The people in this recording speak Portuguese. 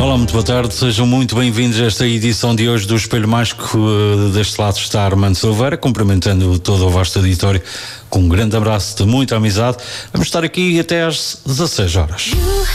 Olá, muito boa tarde, sejam muito bem-vindos a esta edição de hoje do Espelho Mágico. Deste lado está Armando Silveira, cumprimentando todo o vasto auditório com um grande abraço de muita amizade. Vamos estar aqui até às 16 horas.